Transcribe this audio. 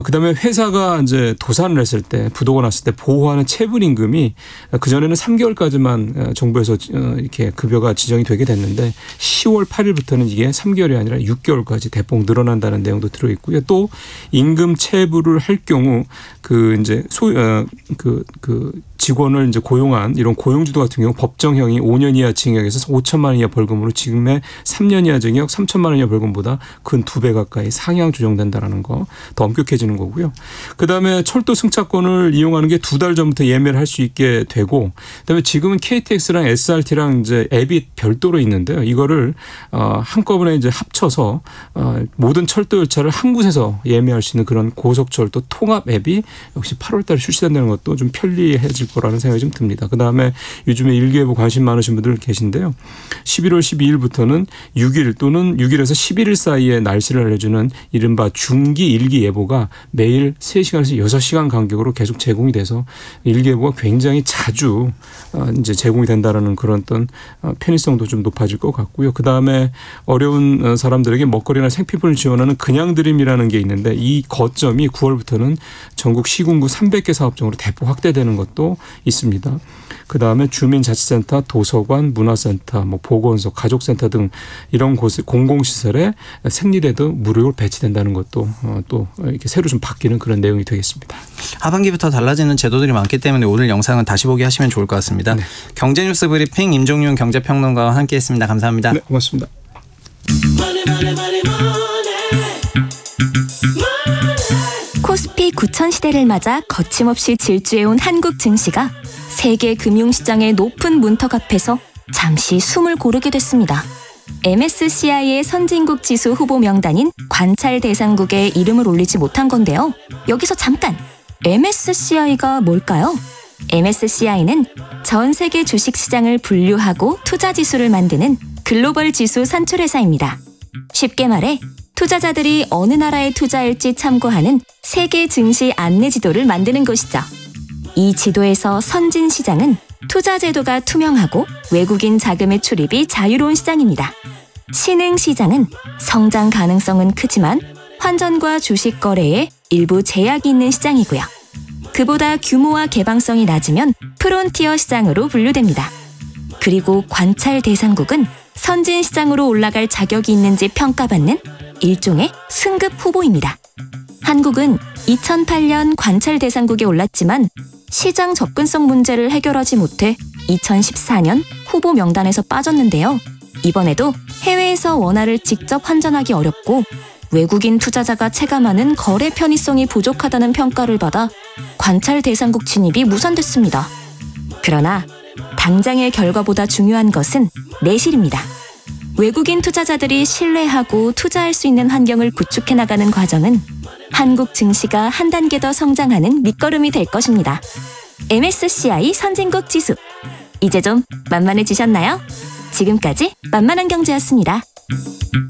그다음에 회사가 이제 도산을 했을 때, 부도가 났을 때 보호하는 체불임금이 그전에는 3개월까지만 정부에서 이렇게 급여가 지정이 되게 됐는데 10월 8일부터는 이게 3개월이 아니라 6개월까지 대폭 늘어난다는 내용도 들어있고요. 또 임금 체불을 할 경우 그 이제 직원을 이제 고용한 이런 고용주도 같은 경우 법정형이 5년 이하 징역에서 5천만 원 이하 벌금으로 지금의 3년 이하 징역 3천만 원 이하 벌금보다 근 2배 가까이 상향 조정된다라는 거, 더 엄격해지는 거고요. 그다음에 철도 승차권을 이용하는 게 2달 전부터 예매를 할 수 있게 되고, 그다음에 지금은 KTX랑 SRT랑 이제 앱이 별도로 있는데요. 이거를 한꺼번에 이제 합쳐서 모든 철도 열차를 한 곳에서 예매할 수 있는 그런 고속철도 통합 앱이 역시 8월달에 출시된다는 것도 좀 편리해질 거라는 생각이 좀 듭니다. 그다음에 요즘에 일기예보 관심 많으신 분들 계신데요. 11월 12일부터는 6일 또는 6일에서 11일 사이에 날씨를 알려주는 이른바 중기 일기예보가 매일 3시간에서 6시간 간격으로 계속 제공이 돼서 일기예보가 굉장히 자주 이제 제공이 된다라는 그런 어떤 편의성도 좀 높아질 것 같고요. 그다음에 어려운 사람들에게 먹거리나 생필품을 지원하는 그냥 드림이라는 게 있는데, 이 거점이 9월부터는 전국 시군구 300개 사업장으로 대폭 확대되는 것도 있습니다. 그다음에 주민자치센터, 도서관, 문화센터, 보건소, 가족센터 등 이런 곳 공공시설에 생리대도 무료로 배치된다는 것도 또 이렇게 새로 좀 바뀌는 그런 내용이 되겠습니다. 하반기부터 달라지는 제도들이 많기 때문에 오늘 영상은 다시 보기 하시면 좋을 것 같습니다. 네. 경제뉴스 브리핑 임종윤 경제평론가와 함께했습니다. 감사합니다. 네, 고맙습니다. 코스피 9천 시대를 맞아 거침없이 질주해온 한국 증시가 세계 금융시장의 높은 문턱 앞에서 잠시 숨을 고르게 됐습니다. MSCI의 선진국 지수 후보 명단인 관찰 대상국에 이름을 올리지 못한 건데요. 여기서 잠깐! MSCI가 뭘까요? MSCI는 전 세계 주식시장을 분류하고 투자지수를 만드는 글로벌 지수 산출회사입니다. 쉽게 말해 투자자들이 어느 나라에 투자할지 참고하는 세계 증시 안내지도를 만드는 것이죠. 이 지도에서 선진 시장은 투자 제도가 투명하고 외국인 자금의 출입이 자유로운 시장입니다. 신흥 시장은 성장 가능성은 크지만 환전과 주식 거래에 일부 제약이 있는 시장이고요. 그보다 규모와 개방성이 낮으면 프론티어 시장으로 분류됩니다. 그리고 관찰 대상국은 선진 시장으로 올라갈 자격이 있는지 평가받는 일종의 승급 후보입니다. 한국은 2008년 관찰 대상국에 올랐지만 시장 접근성 문제를 해결하지 못해 2014년 후보 명단에서 빠졌는데요. 이번에도 해외에서 원화를 직접 환전하기 어렵고 외국인 투자자가 체감하는 거래 편의성이 부족하다는 평가를 받아 관찰 대상국 진입이 무산됐습니다. 그러나 당장의 결과보다 중요한 것은 내실입니다. 외국인 투자자들이 신뢰하고 투자할 수 있는 환경을 구축해 나가는 과정은 한국 증시가 한 단계 더 성장하는 밑거름이 될 것입니다. MSCI 선진국 지수. 이제 좀 만만해지셨나요? 지금까지 만만한 경제였습니다.